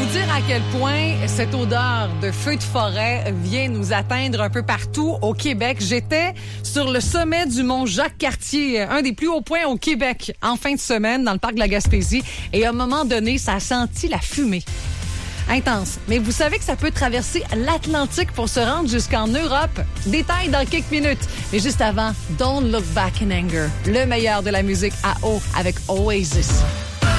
dire à quel point cette odeur de feu de forêt vient nous atteindre un peu partout au Québec. J'étais sur le sommet du mont Jacques-Cartier, un des plus hauts points au Québec, en fin de semaine, dans le parc de la Gaspésie. Et à un moment donné, ça a senti la fumée. Intense. Mais vous savez que ça peut traverser l'Atlantique pour se rendre jusqu'en Europe. Détails dans quelques minutes. Mais juste avant, Don't Look Back in Anger. Le meilleur de la musique à eau avec Oasis.